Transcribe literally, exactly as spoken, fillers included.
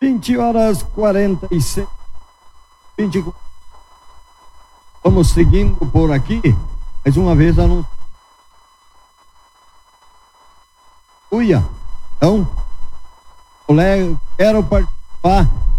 vinte horas quarenta e seis. vinte e quatro. Vamos seguindo por aqui. Mais uma vez anunciando. Uia. Então, colega, quero participar